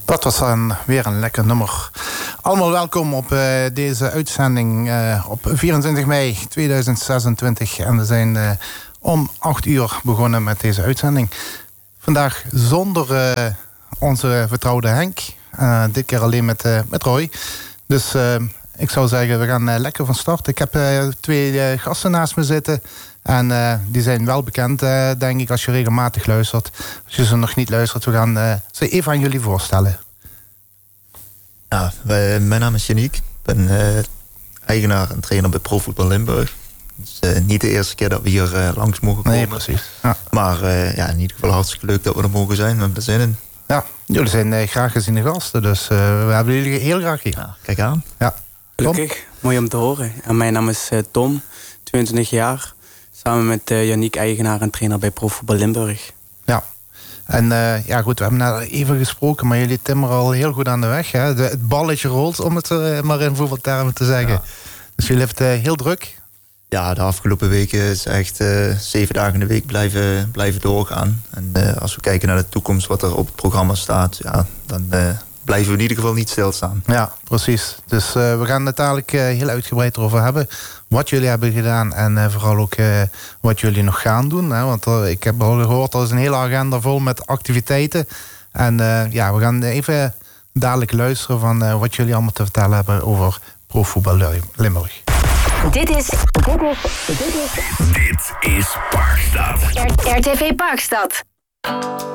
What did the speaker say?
Dat was weer een lekker nummer. Allemaal welkom op deze uitzending op 24 mei 2026. En we zijn om 8 uur begonnen met deze uitzending. Vandaag zonder onze vertrouwde Henk. Dit keer alleen met Roy. Dus ik zou zeggen, we gaan lekker van start. Ik heb 2 gasten naast me zitten. En die zijn wel bekend, denk ik, als je regelmatig luistert. Als je ze nog niet luistert, we gaan ze even aan jullie voorstellen. Ja, mijn naam is Yannick. Ik ben eigenaar en trainer bij Profvoetbal Limburg. Het is niet de eerste keer dat we hier langs mogen komen. Nee, precies. Ja. Maar in ieder geval hartstikke leuk dat we er mogen zijn. We hebben er zin in. Ja, jullie zijn graag geziene gasten, dus we hebben jullie heel graag hier. Ja, kijk aan. Ja. Gelukkig, mooi om te horen. En mijn naam is Tom, 22 jaar. Samen met Yannick, eigenaar en trainer bij Profvoetbal Limburg. Ja. En goed, we hebben net even gesproken, maar jullie timmeren al heel goed aan de weg. Hè? Het balletje rolt, om het maar in voetbaltermen te zeggen. Ja. Dus jullie hebben het heel druk. Ja, de afgelopen weken is echt 7 dagen in de week blijven doorgaan. En als we kijken naar de toekomst, wat er op het programma staat, ja, dan blijven we in ieder geval niet stilstaan. Ja, precies. Dus we gaan het dadelijk heel uitgebreid erover hebben. Wat jullie hebben gedaan en vooral ook wat jullie nog gaan doen. Hè? Want ik heb al gehoord, er is een hele agenda vol met activiteiten. En we gaan even dadelijk luisteren van wat jullie allemaal te vertellen hebben over Profvoetbal Limburg. Dit is Parkstad. RTV Parkstad.